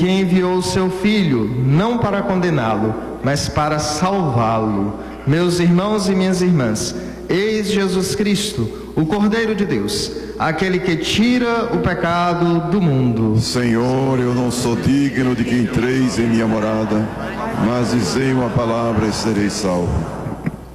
que enviou o seu Filho, não para condená-lo, mas para salvá-lo. Meus irmãos e minhas irmãs, eis Jesus Cristo, o Cordeiro de Deus, aquele que tira o pecado do mundo. Senhor, eu não sou digno de que entreis em minha morada, mas dizei uma palavra e serei salvo.